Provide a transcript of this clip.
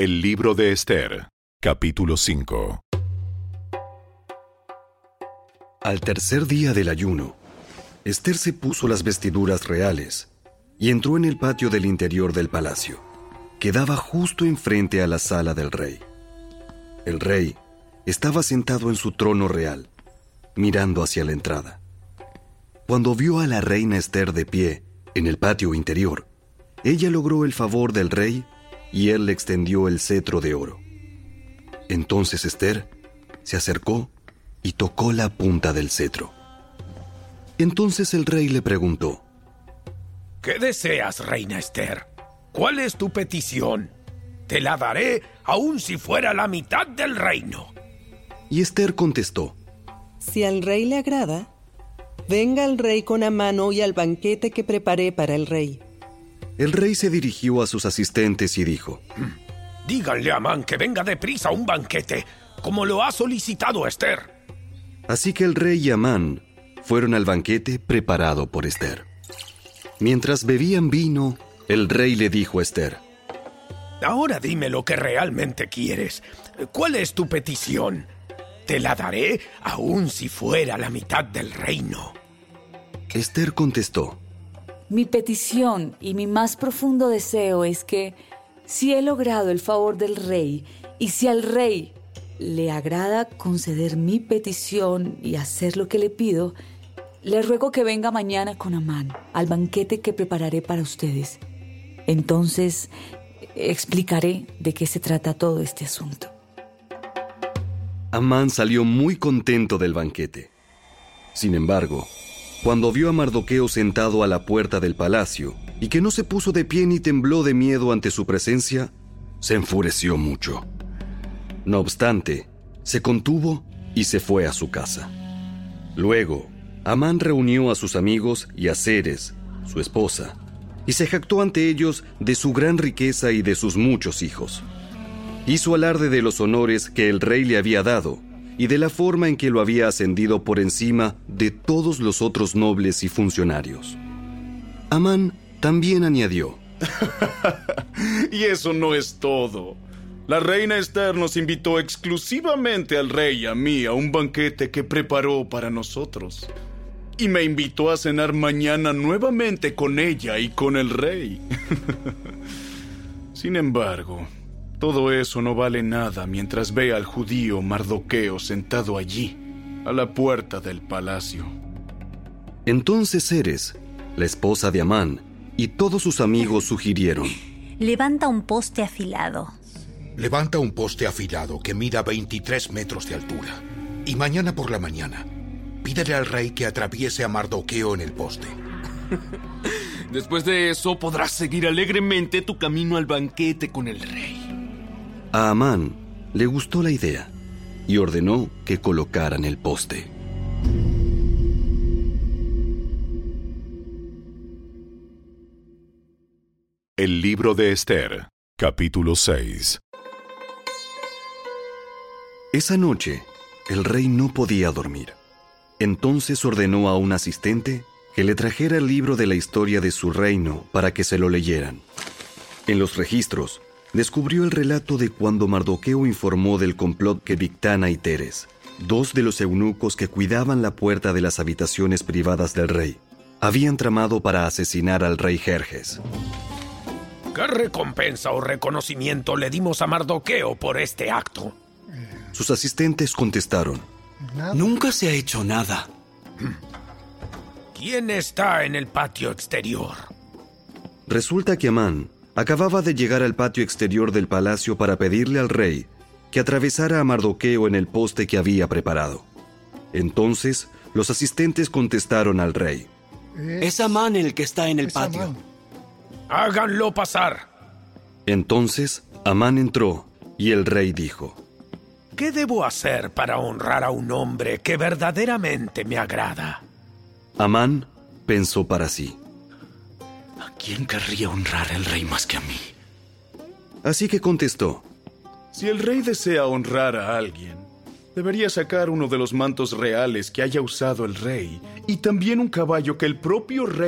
El libro de Ester, capítulo 5. Al tercer día del ayuno, Ester se puso las vestiduras reales y entró en el patio del interior del palacio, que daba justo enfrente a la sala del rey. El rey estaba sentado en su trono real, mirando hacia la entrada. Cuando vio a la reina Ester de pie en el patio interior, ella logró el favor del rey y él le extendió el cetro de oro. Entonces Ester se acercó y tocó la punta del cetro. Entonces el rey le preguntó: ¿Qué deseas, reina Ester? ¿Cuál es tu petición? Te la daré aun si fuera la mitad del reino. Y Ester contestó: Si al rey le agrada, venga el rey con Amán hoy al banquete que preparé para el rey. El rey se dirigió a sus asistentes y dijo: Díganle a Amán que venga deprisa a un banquete, como lo ha solicitado Ester. Así que el rey y Amán fueron al banquete preparado por Ester. Mientras bebían vino, el rey le dijo a Ester: Ahora dime lo que realmente quieres. ¿Cuál es tu petición? Te la daré aun si fuera la mitad del reino. Ester contestó: Mi petición y mi más profundo deseo es que, si he logrado el favor del rey, y si al rey le agrada conceder mi petición y hacer lo que le pido, le ruego que venga mañana con Amán al banquete que prepararé para ustedes. Entonces explicaré de qué se trata todo este asunto. Amán salió muy contento del banquete. Sin embargo, cuando vio a Mardoqueo sentado a la puerta del palacio y que no se puso de pie ni tembló de miedo ante su presencia, se enfureció mucho. No obstante, se contuvo y se fue a su casa. Luego, Amán reunió a sus amigos y a Zeres, su esposa, y se jactó ante ellos de su gran riqueza y de sus muchos hijos. Hizo alarde de los honores que el rey le había dado y de la forma en que lo había ascendido por encima de todos los otros nobles y funcionarios. Amán también añadió: Y eso no es todo. La reina Ester nos invitó exclusivamente al rey y a mí a un banquete que preparó para nosotros. Y me invitó a cenar mañana nuevamente con ella y con el rey. Sin embargo, todo eso no vale nada mientras vea al judío Mardoqueo sentado allí, a la puerta del palacio. Entonces Zeres, la esposa de Amán, y todos sus amigos sugirieron: Levanta un poste afilado. Levanta un poste afilado que mida 23 metros de altura. Y mañana por la mañana, pídele al rey que atraviese a Mardoqueo en el poste. Después de eso, podrás seguir alegremente tu camino al banquete con el rey. A Amán le gustó la idea y ordenó que colocaran el poste. El libro de Ester, capítulo 6. Esa noche, el rey no podía dormir. Entonces ordenó a un asistente que le trajera el libro de la historia de su reino para que se lo leyeran. En los registros, descubrió el relato de cuando Mardoqueo informó del complot que Bigtana y Teres, dos de los eunucos que cuidaban la puerta de las habitaciones privadas del rey, habían tramado para asesinar al rey Jerjes. ¿Qué recompensa o reconocimiento le dimos a Mardoqueo por este acto? Sus asistentes contestaron: Nunca se ha hecho nada. ¿Quién está en el patio exterior? Resulta que Amán acababa de llegar al patio exterior del palacio para pedirle al rey que atravesara a Mardoqueo en el poste que había preparado. Entonces, los asistentes contestaron al rey: Es Amán el que está en el patio. Amán. Háganlo pasar. Entonces, Amán entró y el rey dijo: ¿Qué debo hacer para honrar a un hombre que verdaderamente me agrada? Amán pensó para sí: ¿A quién querría honrar el rey más que a mí? Así que contestó: Si el rey desea honrar a alguien, debería sacar uno de los mantos reales que haya usado el rey y también un caballo que el propio rey